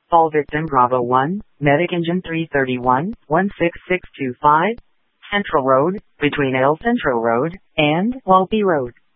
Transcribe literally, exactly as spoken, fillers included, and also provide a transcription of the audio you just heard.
Fall victim Bravo one, Medic Engine three thirty-one, one six six two five, Central Road, between El Centro Road and Walpi Road.